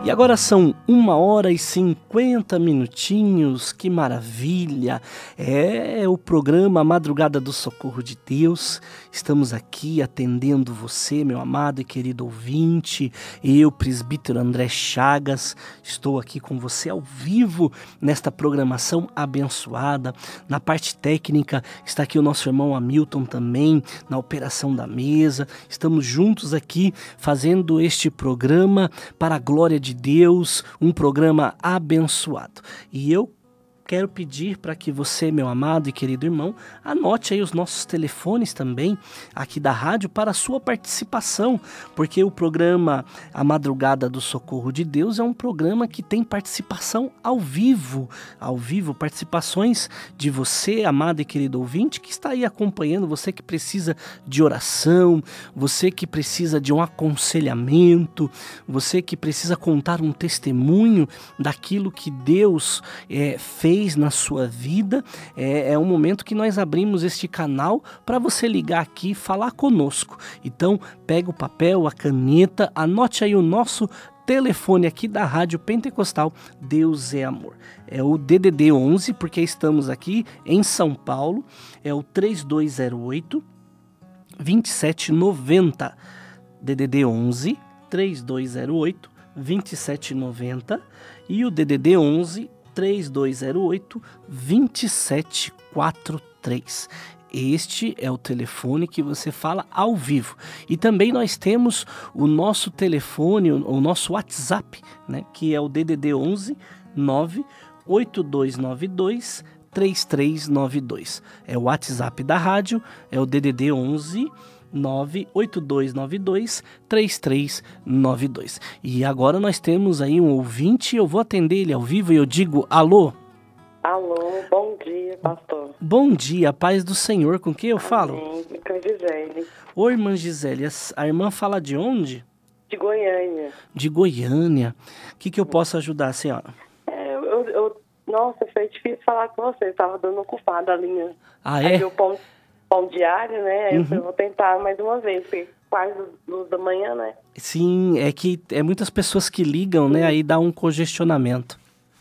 E agora são 1h50, que maravilha! É o programa Madrugada do Socorro de Deus. Estamos aqui atendendo você, meu amado e querido ouvinte. Eu, presbítero André Chagas, estou aqui com você ao vivo nesta programação abençoada. Na parte técnica está aqui o nosso irmão Hamilton também, na operação da mesa. Estamos juntos aqui fazendo este programa para a glória de Deus, um programa abençoado. E eu quero pedir para que você, meu amado e querido irmão, anote aí os nossos telefones também aqui da rádio para a sua participação, porque o programa A Madrugada do Socorro de Deus é um programa que tem participação ao vivo, participações de você, amado e querido ouvinte, que está aí acompanhando, você que precisa de oração, você que precisa de um aconselhamento, você que precisa contar um testemunho daquilo que Deus fez na sua vida. É um momento que nós abrimos este canal para você ligar aqui e falar conosco. Então, pega o papel, a caneta, anote aí o nosso telefone aqui da Rádio Pentecostal Deus é Amor. É o DDD 11, porque estamos aqui em São Paulo, é o 3208 2790. DDD 11 3208 2790 e o DDD 11 3208-2743. Este é o telefone que você fala ao vivo. E também nós temos o nosso telefone, o nosso WhatsApp, né, que é o DDD 11 98292 3392. É o WhatsApp da rádio, é o DDD 11 98292-3392. E agora nós temos aí um ouvinte, eu vou atender ele ao vivo e eu digo alô. Alô, bom dia, pastor. Bom dia, paz do Senhor, com quem eu falo? Com a Gisele. Oi, irmã Gisele, a irmã fala de onde? De Goiânia. De Goiânia. O que eu posso ajudar a senhora? Nossa, foi difícil falar com você, estava dando ocupada a linha. Ah, é? Aí o pão diário, né? Aí eu vou tentar mais uma vez, porque quase 2 da manhã, né? Sim, é que é muitas pessoas que ligam, né? Aí dá um congestionamento.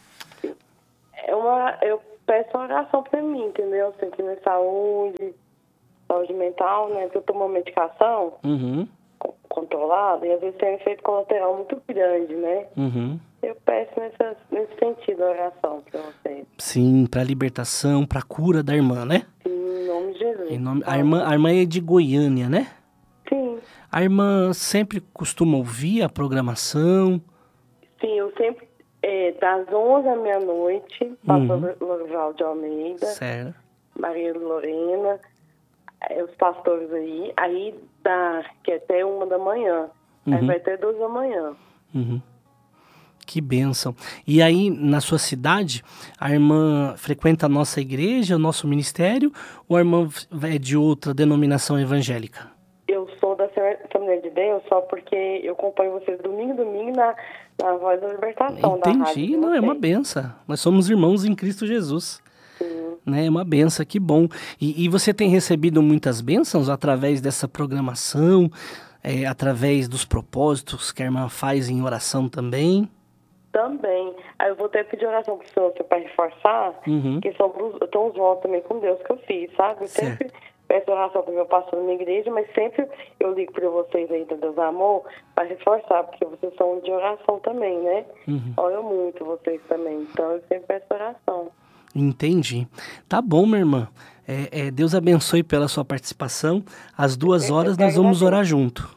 Eu peço uma oração pra mim, entendeu? Assim, que minha saúde mental, né? Porque eu tomo uma medicação controlada e às vezes tem um efeito colateral muito grande, né? Eu peço nesse sentido a oração pra vocês. Sim, pra libertação, pra cura da irmã, né? Sim, em nome de Jesus. A irmã é de Goiânia, né? Sim. A irmã sempre costuma ouvir a programação? Sim, eu sempre, das 11 à meia-noite, pastor Lorival de Almeida, certo. Maria Lorena, os pastores aí dá que é até 1 da manhã, aí vai até 2 da manhã. Que bênção. E aí, na sua cidade, a irmã frequenta a nossa igreja, o nosso ministério, ou a irmã é de outra denominação evangélica? Eu sou da Assembleia de Deus só porque eu acompanho vocês domingo na Voz da Libertação. Entendi, da rádio. Não, é uma benção. Nós somos irmãos em Cristo Jesus. Sim. Né? É uma benção, que bom. E você tem recebido muitas bênçãos através dessa programação, através dos propósitos que a irmã faz em oração também? Também. Aí eu vou até pedir oração pro senhor para reforçar, que são os votos também com Deus que eu fiz, sabe? Eu sempre peço oração pro meu pastor na minha igreja, mas sempre eu ligo para vocês aí do Deus Amor para reforçar, porque vocês são de oração também, né? Oro muito vocês também, então eu sempre peço oração. Entendi. Tá bom, minha irmã. Deus abençoe pela sua participação. Às 2 horas nós vamos orar junto.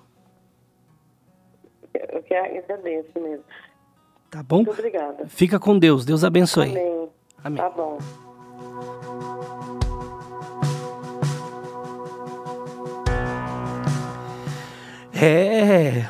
Eu que agradeço mesmo. Tá bom? Muito obrigada. Fica com Deus. Deus abençoe. Amém. Amém. Tá bom. É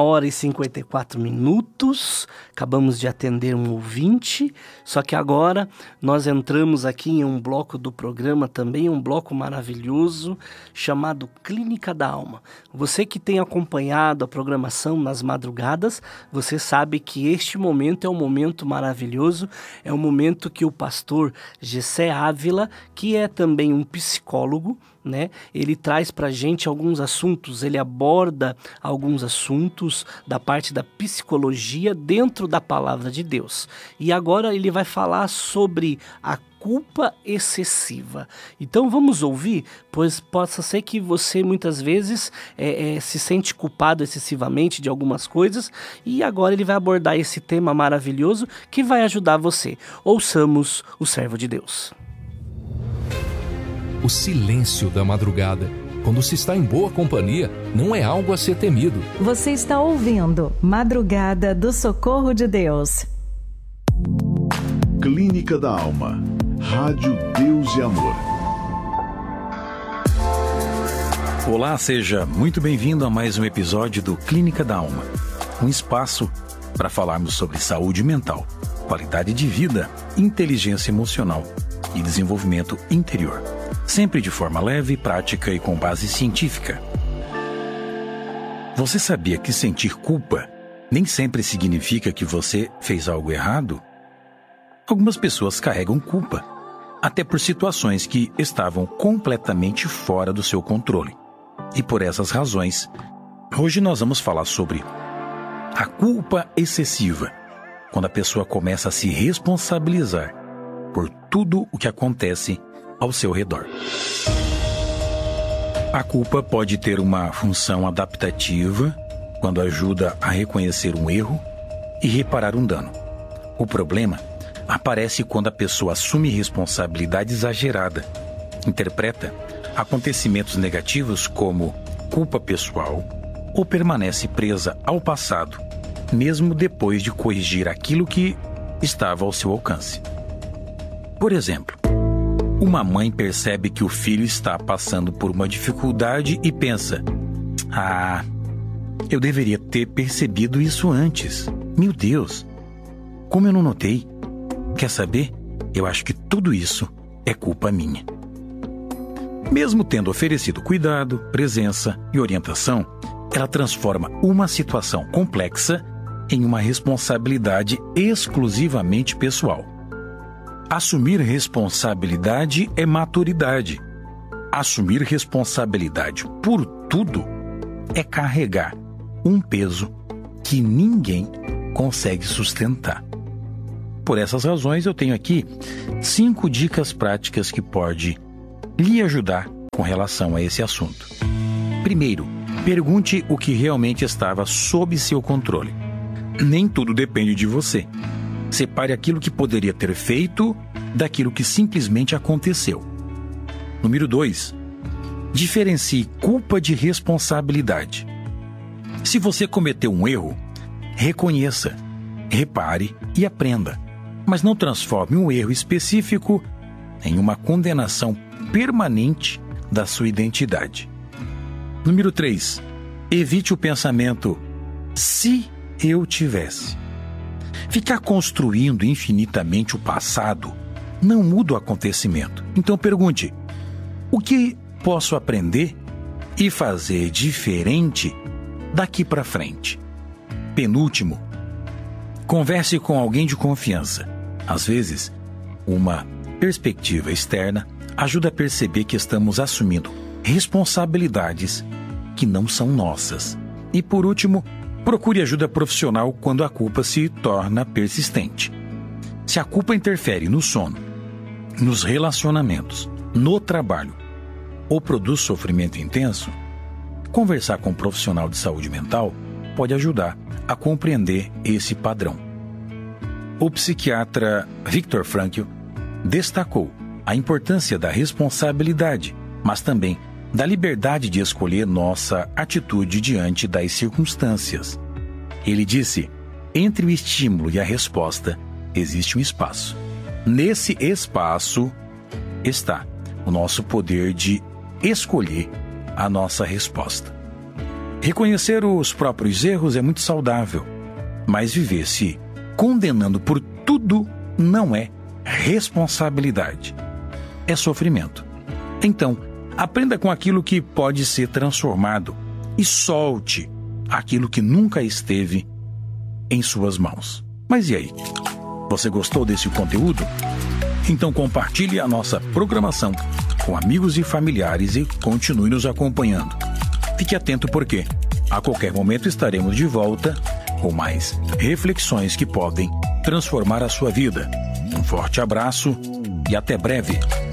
1h54. Acabamos de atender um ouvinte, só que agora nós entramos aqui em um bloco do programa também, um bloco maravilhoso chamado Clínica da Alma. Você que tem acompanhado a programação nas madrugadas, você sabe que este momento é um momento maravilhoso, é um momento que o pastor Gessé Ávila, que é também um psicólogo, né? Ele traz pra gente alguns assuntos, ele aborda alguns assuntos da parte da psicologia dentro da palavra de Deus. E agora ele vai falar sobre a culpa excessiva. Então vamos ouvir, pois possa ser que você muitas vezes se sente culpado excessivamente de algumas coisas, e agora ele vai abordar esse tema maravilhoso que vai ajudar você. Ouçamos o servo de Deus. O silêncio da madrugada, quando se está em boa companhia, não é algo a ser temido. Você está ouvindo Madrugada do Socorro de Deus. Clínica da Alma. Rádio Deus e Amor. Olá, seja muito bem-vindo a mais um episódio do Clínica da Alma. Um espaço para falarmos sobre saúde mental, qualidade de vida, inteligência emocional e desenvolvimento interior. Sempre de forma leve, prática e com base científica. Você sabia que sentir culpa nem sempre significa que você fez algo errado? Algumas pessoas carregam culpa, até por situações que estavam completamente fora do seu controle. E por essas razões, hoje nós vamos falar sobre a culpa excessiva, quando a pessoa começa a se responsabilizar por tudo o que acontece ao seu redor. A culpa pode ter uma função adaptativa, quando ajuda a reconhecer um erro e reparar um dano. O problema aparece quando a pessoa assume responsabilidade exagerada, interpreta acontecimentos negativos como culpa pessoal ou permanece presa ao passado, mesmo depois de corrigir aquilo que estava ao seu alcance. Por exemplo, uma mãe percebe que o filho está passando por uma dificuldade e pensa: eu deveria ter percebido isso antes. Meu Deus, como eu não notei? Quer saber? Eu acho que tudo isso é culpa minha. Mesmo tendo oferecido cuidado, presença e orientação, ela transforma uma situação complexa em uma responsabilidade exclusivamente pessoal. Assumir responsabilidade é maturidade. Assumir responsabilidade por tudo é carregar um peso que ninguém consegue sustentar. Por essas razões, eu tenho aqui 5 dicas práticas que podem lhe ajudar com relação a esse assunto. Primeiro, pergunte o que realmente estava sob seu controle. Nem tudo depende de você. Separe aquilo que poderia ter feito daquilo que simplesmente aconteceu. Número 2, diferencie culpa de responsabilidade. Se você cometeu um erro, reconheça, repare e aprenda. Mas não transforme um erro específico em uma condenação permanente da sua identidade. Número 3, evite o pensamento "se eu tivesse". Ficar construindo infinitamente o passado não muda o acontecimento. Então pergunte: o que posso aprender e fazer diferente daqui para frente? Penúltimo, converse com alguém de confiança. Às vezes, uma perspectiva externa ajuda a perceber que estamos assumindo responsabilidades que não são nossas. E por último, procure ajuda profissional quando a culpa se torna persistente. Se a culpa interfere no sono, nos relacionamentos, no trabalho ou produz sofrimento intenso, conversar com um profissional de saúde mental pode ajudar a compreender esse padrão. O psiquiatra Viktor Frankl destacou a importância da responsabilidade, mas também da liberdade de escolher nossa atitude diante das circunstâncias. Ele disse: entre o estímulo e a resposta existe um espaço. Nesse espaço está o nosso poder de escolher a nossa resposta. Reconhecer os próprios erros é muito saudável, mas viver se condenando por tudo não é responsabilidade, é sofrimento. Então, aprenda com aquilo que pode ser transformado e solte aquilo que nunca esteve em suas mãos. Mas e aí? Você gostou desse conteúdo? Então compartilhe a nossa programação com amigos e familiares e continue nos acompanhando. Fique atento porque, a qualquer momento, estaremos de volta com mais reflexões que podem transformar a sua vida. Um forte abraço e até breve.